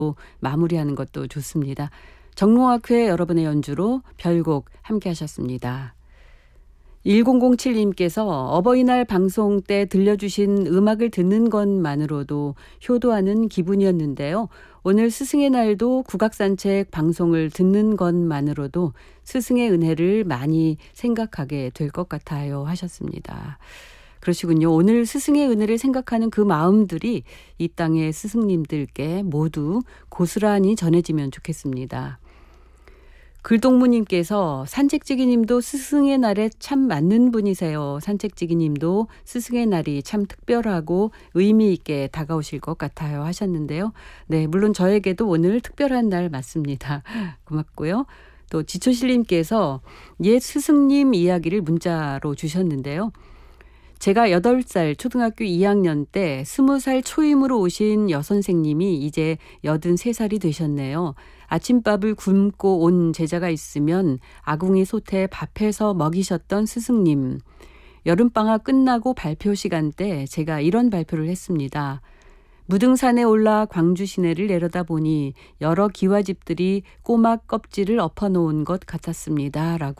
마무리하는 것도 좋습니다. 정롱학회 여러분의 연주로 별곡 함께 하셨습니다. 1007님께서 어버이날 방송 때 들려주신 음악을 듣는 것만으로도 효도하는 기분이었는데요. 오늘 스승의 날도 국악산책 방송을 듣는 것만으로도 스승의 은혜를 많이 생각하게 될 것 같아요 하셨습니다. 그러시군요. 오늘 스승의 은혜를 생각하는 그 마음들이 이 땅의 스승님들께 모두 고스란히 전해지면 좋겠습니다. 글동무님께서 산책지기님도 스승의 날에 참 맞는 분이세요. 산책지기님도 스승의 날이 참 특별하고 의미 있게 다가오실 것 같아요 하셨는데요. 네, 물론 저에게도 오늘 특별한 날 맞습니다. 고맙고요. 또 지초실님께서 옛 스승님 이야기를 문자로 주셨는데요. 제가 8살 초등학교 2학년 때 20살 초임으로 오신 여선생님이 이제 83살이 되셨네요. 아침밥을 굶고 온 제자가 있으면 아궁이 솥에 밥해서 먹이셨던 스승님. 여름방학 끝나고 발표 시간 때 제가 이런 발표를 했습니다. 무등산에 올라 광주 시내를 내려다보니 여러 기와집들이 꼬막 껍질을 엎어놓은 것 같았습니다. 라고